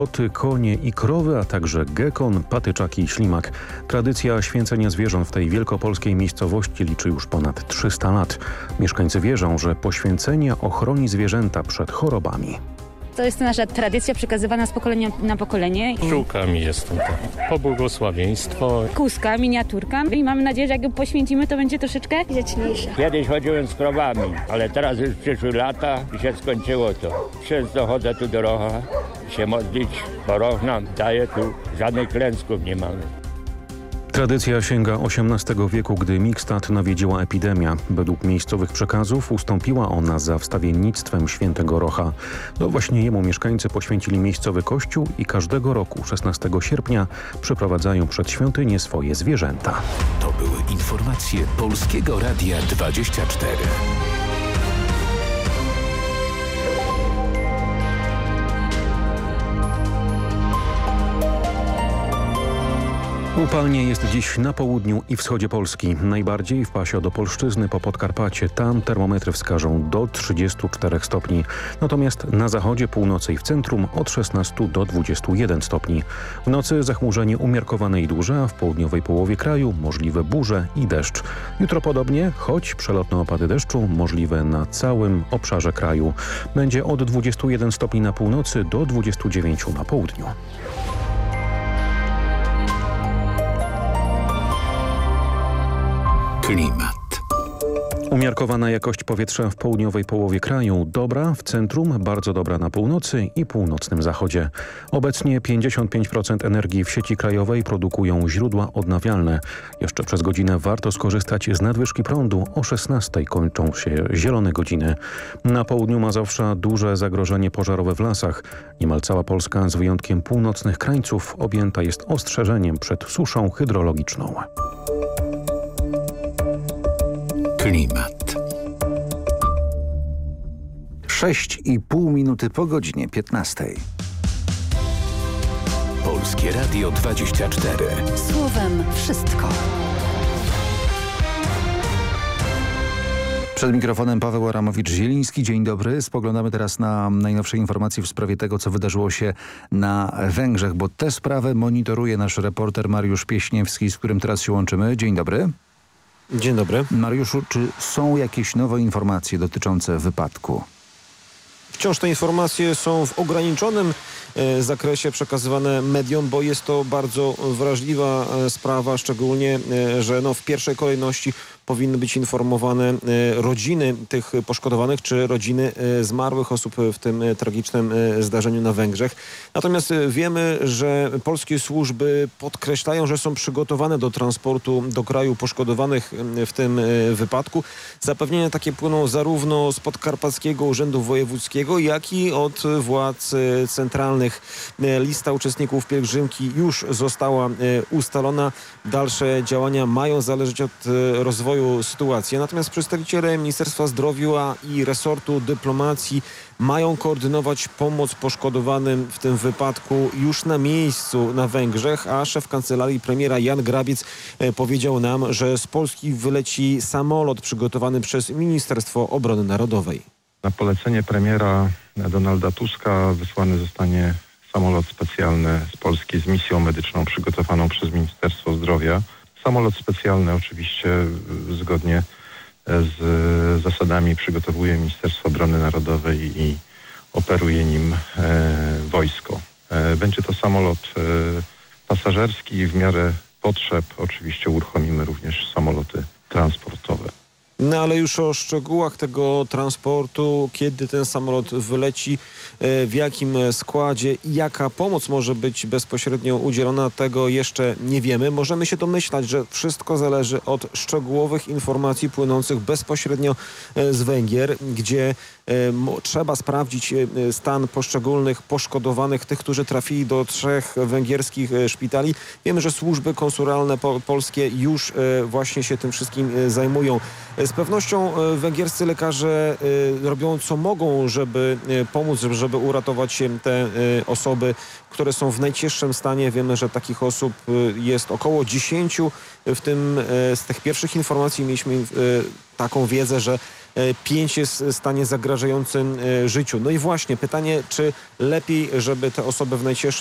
Koty, konie i krowy, a także gekon, patyczaki i ślimak. Tradycja święcenia zwierząt w tej wielkopolskiej miejscowości liczy już ponad 300 lat. Mieszkańcy wierzą, że poświęcenie ochroni zwierzęta przed chorobami. To jest nasza tradycja przekazywana z pokolenia na pokolenie. Pszczółkami jestem tam. Pobłogosławieństwo. Kuska, miniaturka i mamy nadzieję, że jak ją poświęcimy, to będzie troszeczkę grzeczniejsza. Kiedyś chodziłem z krowami, ale teraz już przyszły lata i się skończyło to. Często chodzę tu do rocha się modlić, bo roch nam daje, tu żadnych klęsków nie mamy. Tradycja sięga XVIII wieku, gdy Mikstadt nawiedziła epidemia. Według miejscowych przekazów ustąpiła ona za wstawiennictwem świętego Rocha. No właśnie jemu mieszkańcy poświęcili miejscowy kościół i każdego roku 16 sierpnia przeprowadzają przed świątynię swoje zwierzęta. To były informacje Polskiego Radia 24. Upalnie jest dziś na południu i wschodzie Polski. Najbardziej w pasie od Opolszczyzny po Podkarpacie. Tam termometry wskażą do 34 stopni. Natomiast na zachodzie, północy i w centrum od 16 do 21 stopni. W nocy zachmurzenie umiarkowane i duże, a w południowej połowie kraju możliwe burze i deszcz. Jutro podobnie, choć przelotne opady deszczu możliwe na całym obszarze kraju. Będzie od 21 stopni na północy do 29 na południu. Klimat. Umiarkowana jakość powietrza w południowej połowie kraju, dobra w centrum, bardzo dobra na północy i północnym zachodzie. Obecnie 55% energii w sieci krajowej produkują źródła odnawialne. Jeszcze przez godzinę warto skorzystać z nadwyżki prądu. O 16 kończą się zielone godziny. Na południu Mazowsza duże zagrożenie pożarowe w lasach. Niemal cała Polska z wyjątkiem północnych krańców objęta jest ostrzeżeniem przed suszą hydrologiczną. Klimat. 6,5 minuty po godzinie 15. Polskie Radio 24. Słowem wszystko. Przed mikrofonem Paweł Aramowicz-Zieliński. Dzień dobry. Spoglądamy teraz na najnowsze informacje w sprawie tego, co wydarzyło się na Węgrzech, bo tę sprawę monitoruje nasz reporter Mariusz Pieśniewski, z którym teraz się łączymy. Dzień dobry. Dzień dobry. Mariuszu, czy są jakieś nowe informacje dotyczące wypadku? Wciąż te informacje są w ograniczonym zakresie przekazywane mediom, bo jest to bardzo wrażliwa sprawa, szczególnie, że w pierwszej kolejności powinny być informowane rodziny tych poszkodowanych czy rodziny zmarłych osób w tym tragicznym zdarzeniu na Węgrzech. Natomiast wiemy, że polskie służby podkreślają, że są przygotowane do transportu do kraju poszkodowanych w tym wypadku. Zapewnienia takie płyną zarówno z Podkarpackiego Urzędu Wojewódzkiego, jak i od władz centralnych. Lista uczestników pielgrzymki już została ustalona. Dalsze działania mają zależeć od rozwoju sytuacji. Natomiast przedstawiciele Ministerstwa Zdrowia i resortu dyplomacji mają koordynować pomoc poszkodowanym w tym wypadku już na miejscu na Węgrzech, a szef kancelarii premiera Jan Grabiec powiedział nam, że z Polski wyleci samolot przygotowany przez Ministerstwo Obrony Narodowej. Na polecenie premiera Donalda Tuska wysłany zostanie samolot specjalny z Polski z misją medyczną przygotowaną przez Ministerstwo Zdrowia. Samolot specjalny oczywiście zgodnie z zasadami przygotowuje Ministerstwo Obrony Narodowej i operuje nim wojsko. Będzie to samolot pasażerski i w miarę potrzeb oczywiście uruchomimy również samoloty transportowe. No ale już o szczegółach tego transportu, kiedy ten samolot wyleci, w jakim składzie i jaka pomoc może być bezpośrednio udzielona, tego jeszcze nie wiemy. Możemy się domyślać, że wszystko zależy od szczegółowych informacji płynących bezpośrednio z Węgier, gdzie trzeba sprawdzić stan poszczególnych poszkodowanych, tych, którzy trafili do 3 węgierskich szpitali. Wiemy, że służby konsularne polskie już właśnie się tym wszystkim zajmują. Z pewnością węgierscy lekarze robią co mogą, żeby pomóc, żeby uratować te osoby, które są w najcięższym stanie. Wiemy, że takich osób jest około 10. W tym z tych pierwszych informacji mieliśmy taką wiedzę, że 5 jest w stanie zagrażającym życiu. No i właśnie pytanie, czy lepiej, żeby te osoby w